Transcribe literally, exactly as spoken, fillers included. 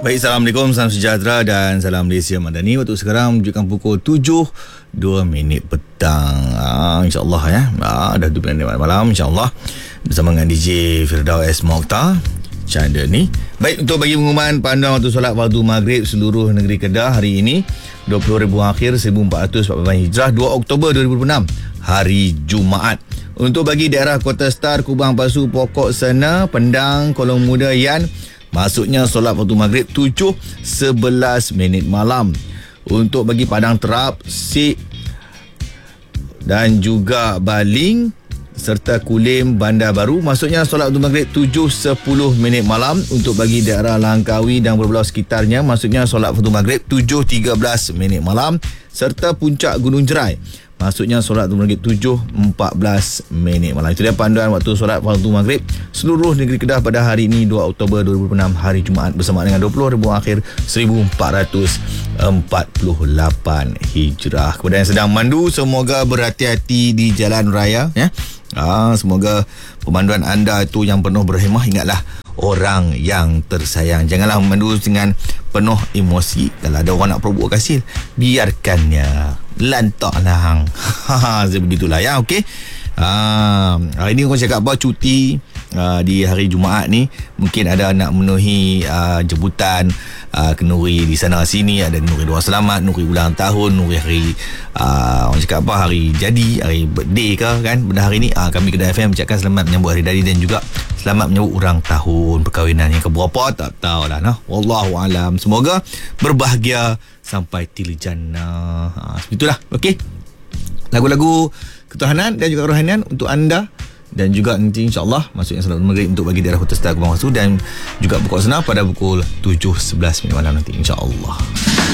Baik, Assalamualaikum, salam sejahtera dan salam Malaysia Madani. Waktu sekarang menunjukkan pukul tujuh dua minit petang. ah, InsyaAllah ya ah, dah tujuh minit malam InsyaAllah bersama dengan D J Firdaus Mokhtar Canda ni. Baik, untuk bagi pengumuman panduan waktu solat fardu maghrib seluruh negeri Kedah hari ini dua puluh ribu akhir seribu empat ratus empat puluh lapan Hijrah, dua Oktober dua ribu dua puluh enam, hari Jumaat. Untuk bagi daerah Kota Star, Kubang, Pasu, Pokok, Sena, Pendang, Kolong Muda, Yan, masuknya solat fardu maghrib tujuh sebelas minit malam. Untuk bagi Padang Terap, Sik dan juga Baling serta Kulim, Bandar Baru, masuknya solat fardu maghrib tujuh sepuluh minit malam. Untuk bagi daerah Langkawi dan beberapa sekitarnya, masuknya solat fardu maghrib tujuh tiga belas minit malam. Serta Puncak Gunung Jerai, maksudnya solat fardu maghrib tujuh empat belas minit malam. Itu dia panduan waktu solat fardu maghrib seluruh negeri Kedah pada hari ini dua Oktober dua ribu dua puluh enam, hari Jumaat, bersama dengan dua puluh ribu akhir seribu empat ratus empat puluh lapan Hijrah. Kepada yang sedang mandu, semoga berhati-hati di jalan raya ya. Ah, semoga pemanduan anda itu yang penuh berhemah. Ingatlah orang yang tersayang. Janganlah memandu dengan penuh emosi. Kalau ada orang nak provokasi, biarkannya, lantaklah. Ha, begitulah ya. Okey. Ah, hari ni orang cakap apa, cuti uh, di hari Jumaat ni. Mungkin ada nak memenuhi uh, jemputan uh, kenduri di sana sini. Ada nuri doa selamat, nuri ulang tahun, nuri hari uh, orang cakap apa, hari jadi, hari birthday ke kan. Pada hari ni uh, kami Kedah F M ucapkan selamat menyambut hari jadi dan juga selamat menyambut ulang tahun perkahwinan yang keberapa tak tahulah nah. Wallahu alam. Semoga berbahagia sampai til jannah. Ha, begitulah. Okey. Lagu-lagu ketuhanan dan juga kerohanian untuk anda, dan juga nanti insyaAllah masuknya solat maghrib untuk bagi daerah Kota Star, Kubang, Pasu dan juga Pokok Sena pada pukul tujuh sebelas minit malam nanti insyaAllah.